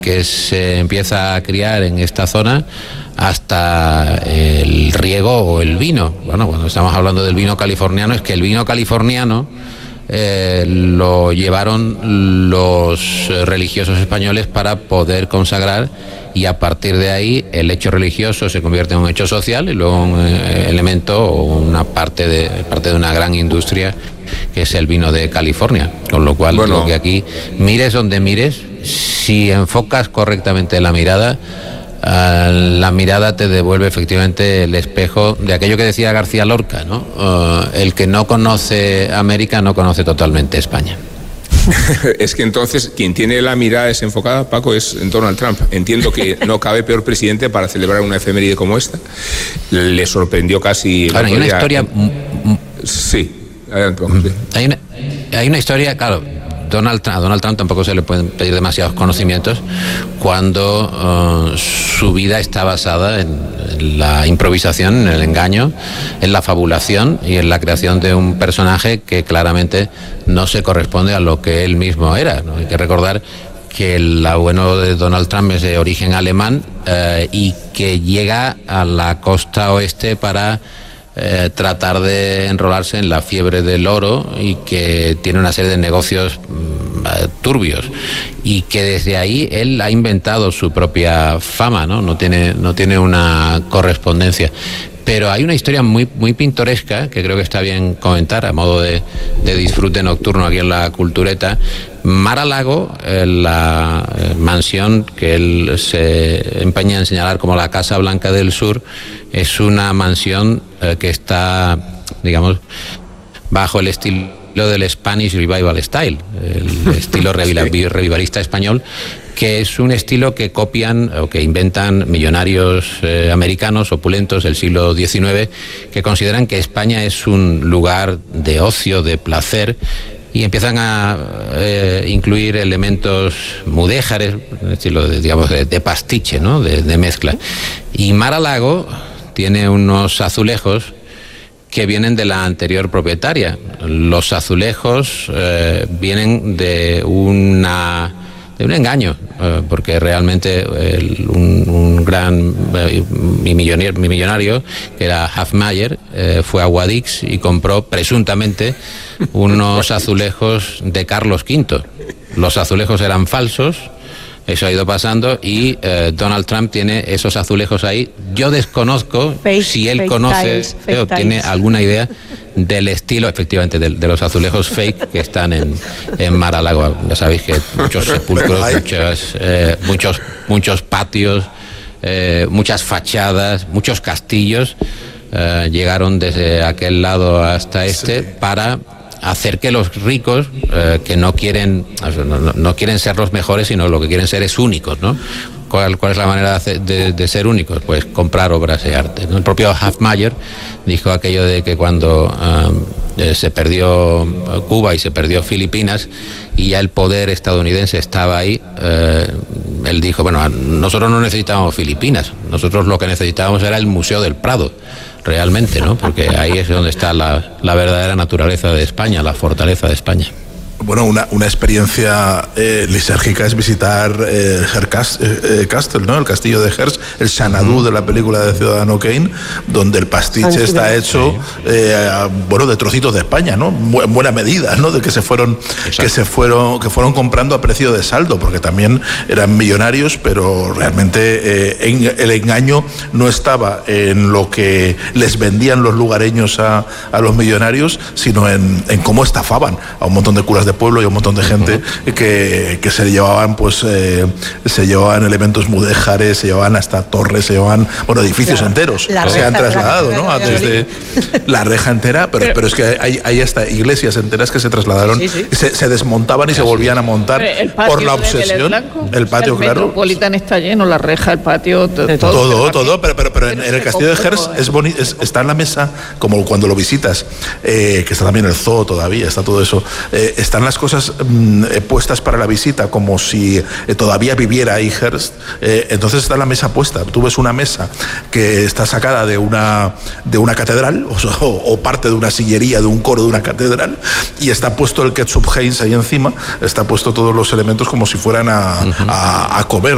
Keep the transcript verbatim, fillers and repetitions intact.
que se empieza a criar en esta zona hasta el riego o el vino. Bueno, cuando estamos hablando del vino californiano, es que el vino californiano eh, lo llevaron los religiosos españoles para poder consagrar, y a partir de ahí el hecho religioso se convierte en un hecho social y luego un eh, elemento o una parte de, parte de una gran industria que es el vino de California. Con lo cual, bueno, creo que aquí, mires donde mires, si enfocas correctamente la mirada, uh, la mirada te devuelve efectivamente el espejo de aquello que decía García Lorca, ¿no? Uh, el que no conoce América no conoce totalmente España. Es que entonces quien tiene la mirada desenfocada, Paco, es Donald Trump. Entiendo que no cabe peor presidente para celebrar una efeméride como esta. Le sorprendió casi... Bueno, hay una día... historia... Sí, adelante, vamos. Sí. Hay una, hay una historia, claro, Donald Trump, a Donald Trump tampoco se le pueden pedir demasiados conocimientos cuando uh, su vida está basada en, en la improvisación, en el engaño, en la fabulación y en la creación de un personaje que claramente no se corresponde a lo que él mismo era, ¿no? Hay que recordar que el abuelo de Donald Trump es de origen alemán uh, y que llega a la costa oeste para Eh, tratar de enrolarse en la fiebre del oro, y que tiene una serie de negocios mm, turbios, y que desde ahí él ha inventado su propia fama, ¿no? No tiene, no tiene una correspondencia. Pero hay una historia muy, muy pintoresca que creo que está bien comentar a modo de, de disfrute nocturno aquí en la Cultureta. Mar-a-Lago, eh, la eh, mansión que él se empeña en señalar como la Casa Blanca del Sur, es una mansión eh, que está, digamos, bajo el estilo del Spanish Revival Style, el estilo sí. revivalista español, que es un estilo que copian o que inventan millonarios eh, americanos opulentos del siglo diecinueve, que consideran que España es un lugar de ocio, de placer, y empiezan a eh, incluir elementos mudéjares, estilo de, digamos, de, de pastiche, ¿no? de, de mezcla. Y Mar-a-Lago tiene unos azulejos que vienen de la anterior propietaria. Los azulejos eh, vienen de una de un engaño, eh, porque realmente el, un, un gran eh, millonario, millonario que era Hofmeier eh, fue a Guadix y compró presuntamente unos azulejos de Carlos quinto. Los azulejos eran falsos. Eso ha ido pasando y eh, Donald Trump tiene esos azulejos ahí. Yo desconozco fake, si él conoce tiles, o tiene tiles. alguna idea del estilo, efectivamente, de, de los azulejos fake que están en, en Mar-a-Lago. Ya sabéis que muchos sepulcros, muchos, eh, muchos, muchos patios, eh, muchas fachadas, muchos castillos eh, llegaron desde aquel lado hasta este sí. para hacer que los ricos, eh, que no quieren no, no quieren ser los mejores, sino lo que quieren ser es únicos, ¿no? ¿Cuál, cuál es la manera de, hacer, de, de ser únicos? Pues comprar obras de arte, ¿no? El propio Hofmeier dijo aquello de que cuando eh, se perdió Cuba y se perdió Filipinas y ya el poder estadounidense estaba ahí, eh, él dijo, bueno, nosotros no necesitábamos Filipinas, nosotros lo que necesitábamos era el Museo del Prado, realmente, ¿no? Porque ahí es donde está la, la verdadera naturaleza de España, la fortaleza de España. Bueno, una, una experiencia eh, lisérgica es visitar eh, Hearst eh, Castle, ¿no? El castillo de Hearst, el Xanadu de la película de Ciudadano Kane, donde el pastiche está hecho, eh, bueno, de trocitos de España, ¿no? En buena medida, ¿no? De que se fueron, que se fueron, que fueron comprando a precio de saldo, porque también eran millonarios, pero realmente eh, en, el engaño no estaba en lo que les vendían los lugareños a, a los millonarios, sino en, en cómo estafaban a un montón de curas de pueblo y un montón de gente uh-huh. que, que se llevaban pues eh, se llevaban elementos mudéjares, se llevaban hasta torres, se llevaban, bueno, edificios la, enteros la se han trasladado, ¿no? Desde la reja entera, pero, pero, pero es que hay, hay hasta iglesias enteras que se trasladaron, sí, sí. Se, se desmontaban y se volvían a montar por la obsesión. El patio, el claro. El Metropolitan está lleno, la reja, el patio, todo. Todo, todo, pero, pero, pero en, en el castillo de Hearst es boni- es, está en la mesa, como cuando lo visitas, eh, que está también el zoo todavía, está todo eso, eh, está las cosas mmm, puestas para la visita como si eh, todavía viviera ahí Hearst, eh, entonces está la mesa puesta. Tú ves una mesa que está sacada de una de una catedral o, o parte de una sillería de un coro de una catedral, y está puesto el ketchup Heinz ahí encima, está puesto todos los elementos como si fueran a, uh-huh. a, a comer.